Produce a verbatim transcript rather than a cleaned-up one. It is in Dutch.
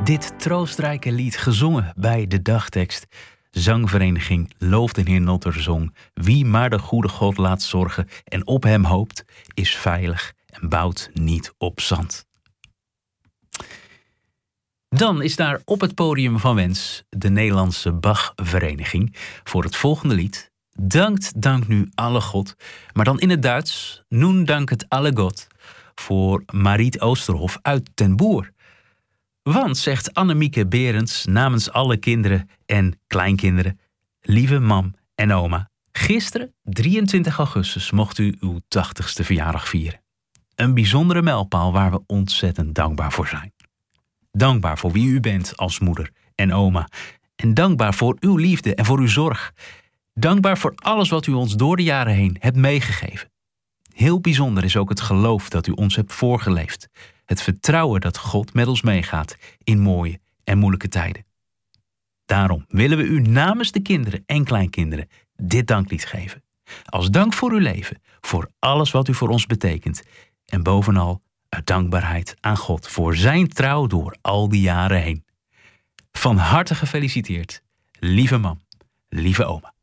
Dit troostrijke lied gezongen bij de dagtekst. Zangvereniging Loof de Heer Notter zong. Wie maar de goede God laat zorgen en op hem hoopt, is veilig en bouwt niet op zand. Dan is daar op het podium van Wens de Nederlandse Bachvereniging voor het volgende lied. Dankt, dank nu alle God, maar dan in het Duits. Nun danket alle God voor Mariet Oosterhof uit Den Boer. Want, zegt Annemieke Berends namens alle kinderen en kleinkinderen, lieve mam en oma, gisteren, drieëntwintig augustus, mocht u uw tachtigste verjaardag vieren. Een bijzondere mijlpaal waar we ontzettend dankbaar voor zijn. Dankbaar voor wie u bent als moeder en oma. En dankbaar voor uw liefde en voor uw zorg. Dankbaar voor alles wat u ons door de jaren heen hebt meegegeven. Heel bijzonder is ook het geloof dat u ons hebt voorgeleefd. Het vertrouwen dat God met ons meegaat in mooie en moeilijke tijden. Daarom willen we u namens de kinderen en kleinkinderen dit danklied geven. Als dank voor uw leven, voor alles wat u voor ons betekent. En bovenal uit dankbaarheid aan God voor zijn trouw door al die jaren heen. Van harte gefeliciteerd, lieve mam, lieve oma.